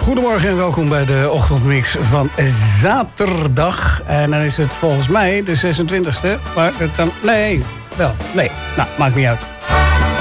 Goedemorgen en welkom bij de ochtendmix van zaterdag. En dan is het volgens mij de 26e. Maar het dan... Nee, wel, nee. Nou, maakt niet uit.